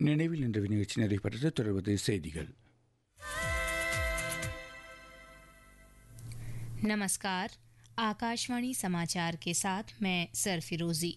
நினைவில் என்ற நிகழ்ச்சி நிறைவு தொடர்வது செய்திகள். नमस्कार, आकाशवाणी समाचार के साथ मैं सरफिरोजी।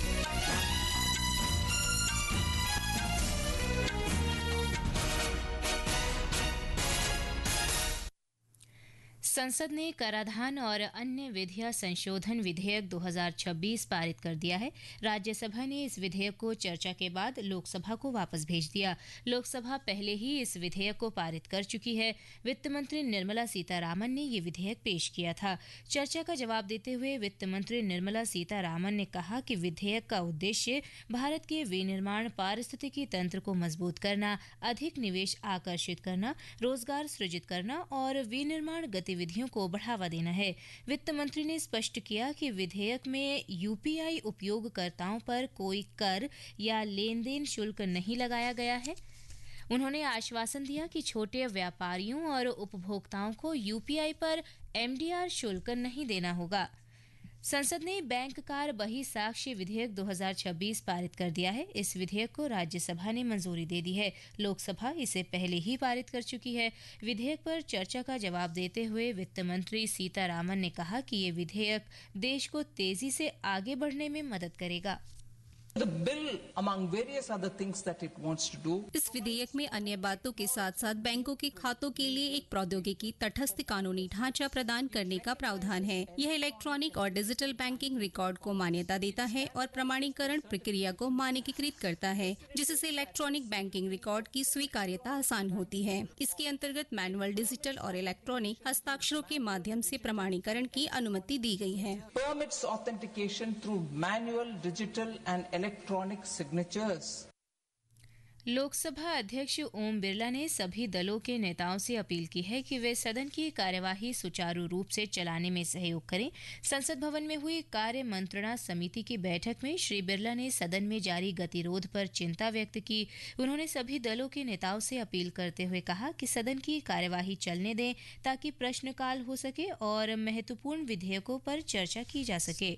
संसद ने कराधान और अन्य विधियां संशोधन विधेयक 2026 पारित कर दिया है। राज्यसभा ने इस विधेयक को चर्चा के बाद लोकसभा को वापस भेज दिया। लोकसभा पहले ही इस विधेयक को पारित कर चुकी है। वित्त मंत्री निर्मला सीतारामन ने ये विधेयक पेश किया था। चर्चा का जवाब देते हुए वित्त मंत्री निर्मला सीतारामन ने कहा कि विधेयक का उद्देश्य भारत के विनिर्माण पारिस्थितिकी तंत्र को मजबूत करना, अधिक निवेश आकर्षित करना, रोजगार सृजित करना और विनिर्माण गतिविधियों को बढ़ावा देना है। वित्त मंत्री ने स्पष्ट किया कि विधेयक में यूपीआई उपयोगकर्ताओं पर कोई कर या लेन देन शुल्क नहीं लगाया गया है। उन्होंने आश्वासन दिया कि छोटे व्यापारियों और उपभोक्ताओं को यूपीआई पर एमडीआर शुल्क नहीं देना होगा। संसद ने बैंक कार बही साक्ष्य विधेयक 2026 पारित कर दिया है। इस विधेयक को राज्यसभा ने मंजूरी दे दी है। लोकसभा इसे पहले ही पारित कर चुकी है। विधेयक पर चर्चा का जवाब देते हुए वित्त मंत्री सीतारामन ने कहा कि ये विधेयक देश को तेजी से आगे बढ़ने में मदद करेगा। The bill, among various other things that it wants to do, इस विधेयक में अन्य बातों के साथ साथ बैंकों के खातों के लिए एक प्रौद्योगिकी तटस्थ कानूनी ढांचा प्रदान करने का प्रावधान है। यह इलेक्ट्रॉनिक और डिजिटल बैंकिंग रिकॉर्ड को मान्यता देता है और प्रमाणीकरण प्रक्रिया को मानकीकृत करता है, जिससे इलेक्ट्रॉनिक बैंकिंग रिकॉर्ड की स्वीकार्यता आसान होती है। इसके अंतर्गत मैनुअल, डिजिटल और इलेक्ट्रॉनिक हस्ताक्षरों के माध्यम से प्रमाणीकरण की अनुमति दी गई है। permits authentication through manual, digital and electronic signatures. Lok Sabha अध्यक्ष ओम बिरला ने सभी दलों के नेताओं से अपील की है कि वे सदन की कार्यवाही सुचारू रूप से चलाने में सहयोग करें। संसद भवन में हुई कार्य मंत्रणा समिति की बैठक में श्री बिरला ने सदन में जारी गतिरोध पर चिंता व्यक्त की। उन्होंने सभी दलों के नेताओं से अपील करते हुए कहा कि सदन की कार्यवाही चलने दें ताकि प्रश्नकाल हो सके और महत्वपूर्ण विधेयकों पर चर्चा की जा सके।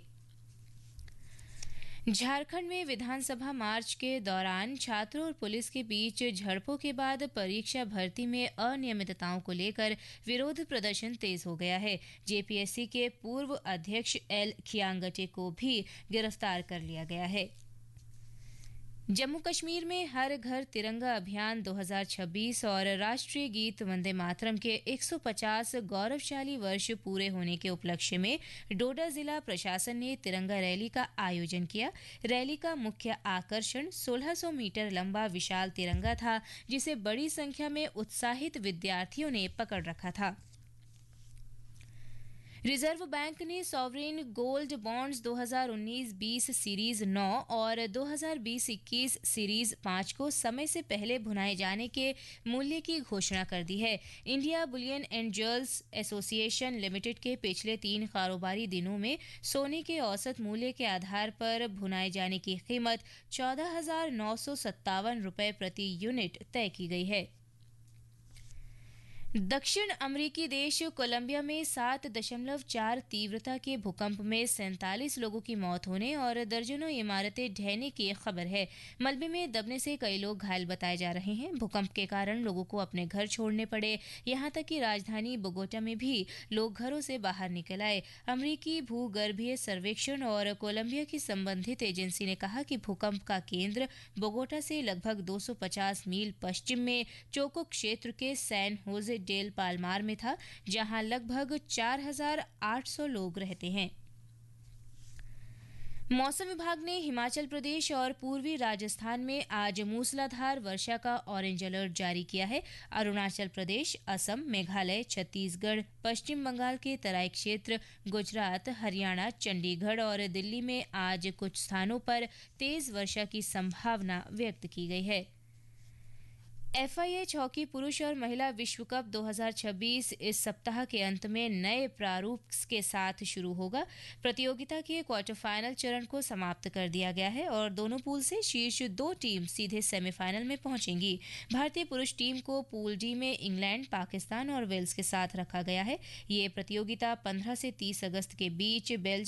झारखंड में विधानसभा मार्च के दौरान छात्रों और पुलिस के बीच झड़पों के बाद परीक्षा भर्ती में अनियमितताओं को लेकर विरोध प्रदर्शन तेज हो गया है। जेपीएससी के पूर्व अध्यक्ष एल खियांगटे को भी गिरफ्तार कर लिया गया है। जम्मू कश्मीर में हर घर तिरंगा अभियान 2026 और राष्ट्रीय गीत वंदे मातरम के 150 गौरवशाली वर्ष पूरे होने के उपलक्ष्य में डोडा जिला प्रशासन ने तिरंगा रैली का आयोजन किया। रैली का मुख्य आकर्षण 1600 मीटर लंबा विशाल तिरंगा था, जिसे बड़ी संख्या में उत्साहित विद्यार्थियों ने पकड़ रखा था। रिजर्व बैंक ने सॉवरेन गोल्ड बॉन्ड्स 2019-20 सीरीज 9 और 2020-21 सीरीज 5 को समय से पहले भुनाए जाने के मूल्य की घोषणा कर दी है। India Boolean and jewels association limited के पिछले 3 कारोबारी दिनों में सोने के औसत मूल्य के आधार पर भुनाए जाने की कीमत 14,957 रुपये प्रति यूनिट तय की गई है। दक्षिण अमेरिकी देश कोलंबिया में 7.4 तीव्रता के भूकंप में 47 लोगों की मौत होने और दर्जनों इमारतें ढहने की खबर है। मलबे में दबने से कई लोग घायल बताए जा रहे हैं। भूकंप के कारण लोगों को अपने घर छोड़ने पड़े। यहां तक कि राजधानी बोगोटा में भी लोग घरों से बाहर निकल आए। अमेरिकी भूगर्भीय सर्वेक्षण और कोलंबिया की संबंधित एजेंसी ने कहा कि भूकंप का केंद्र बोगोटा से लगभग 250 मील पश्चिम में चोको क्षेत्र के सैन होजे डेल पालमार में था, जहां लगभग 4,800 लोग रहते हैं। मौसम विभाग ने हिमाचल प्रदेश और पूर्वी राजस्थान में आज मूसलाधार वर्षा का ऑरेंज अलर्ट जारी किया है। अरुणाचल प्रदेश, असम, मेघालय, छत्तीसगढ़, पश्चिम बंगाल के तराई क्षेत्र, गुजरात, हरियाणा, चंडीगढ़ और दिल्ली में आज कुछ स्थानों पर तेज वर्षा की संभावना व्यक्त की गई है। FIH हॉकी पुरुष और महिला विश्व कप 2026 इस सप्ताह के अंत में नए प्रारूप के साथ शुरू होगा। प्रतियोगिता के क्वार्टर फाइनल चरण को समाप्त कर दिया गया है और दोनों पूल से शीर्ष 2 टीम सीधे सेमीफाइनल में पहुंचेंगी। भारतीय पुरुष टीम को पूल डी में इंग्लैंड, पाकिस्तान और वेल्स के साथ रखा गया है। ये प्रतियोगिता 15 से 30 अगस्त के बीच बेल्जियम